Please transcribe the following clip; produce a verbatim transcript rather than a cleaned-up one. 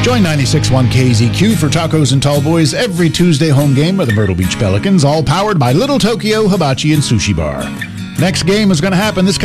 Join ninety-six point one K Z Q for tacos and tall boys every Tuesday home game with the Myrtle Beach Pelicans, all powered by Little Tokyo Hibachi and Sushi Bar. Next game is going to happen this